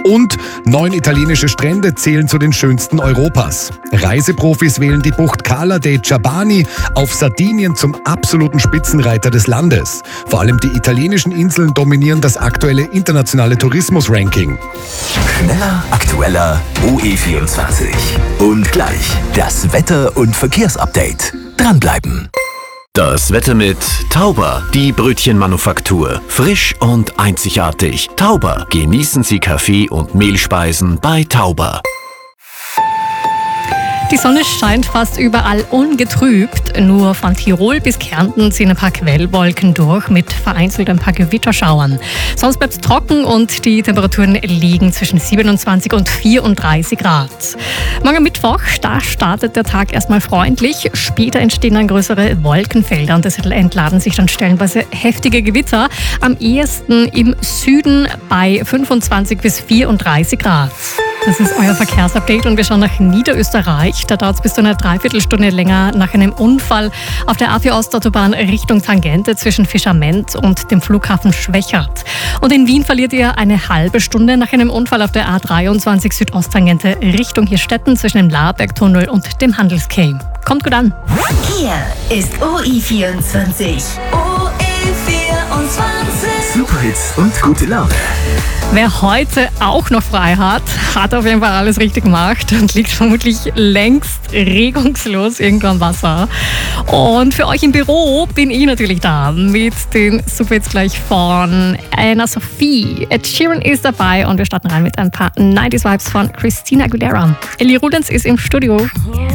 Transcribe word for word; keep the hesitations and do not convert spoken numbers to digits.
Und neun italienische Strände zählen zu den schönsten Europas. Reiseprofis wählen die Bucht Cala dei Giabani auf Sardinien zum absoluten Spitzenreiter des Landes. Vor allem die italienischen Inseln dominieren das aktuelle internationale Tourismus-Ranking. Schneller, aktueller, O E vierundzwanzig. Und gleich das Wetter- und Verkehrsupdate. Dranbleiben. Das Wetter mit Tauber, die Brötchenmanufaktur. Frisch und einzigartig. Tauber, genießen Sie Kaffee und Mehlspeisen bei Tauber. Die Sonne scheint fast überall ungetrübt. Nur von Tirol bis Kärnten ziehen ein paar Quellwolken durch mit vereinzelt ein paar Gewitterschauern. Sonst bleibt es trocken und die Temperaturen liegen zwischen siebenundzwanzig und vierunddreißig Grad. Morgen Mittwoch, da startet der Tag erstmal freundlich. Später entstehen dann größere Wolkenfelder und deshalb entladen sich dann stellenweise heftige Gewitter. Am ehesten im Süden bei fünfundzwanzig bis vierunddreißig Grad. Das ist euer Verkehrsupdate und wir schauen nach Niederösterreich. Da dauert es bis zu einer Dreiviertelstunde länger nach einem Unfall auf der A vier Ostautobahn Richtung Tangente zwischen Fischament und dem Flughafen Schwechat. Und in Wien verliert ihr eine halbe Stunde nach einem Unfall auf der A dreiundzwanzig Südosttangente Richtung Hirstetten zwischen dem Laerbergtunnel und dem Handelsquai. Kommt gut an. Hier ist O E vierundzwanzig. O E vierundzwanzig. Superhits und gute Laune. Wer heute auch noch frei hat, hat auf jeden Fall alles richtig gemacht und liegt vermutlich längst regungslos irgendwo am Wasser. Und für euch im Büro bin ich natürlich da mit den Superhits gleich von Anna Sophie. Ed Sheeran ist dabei und wir starten rein mit ein paar neunziger Vibes von Christina Aguilera. Ellie Rudens ist im Studio.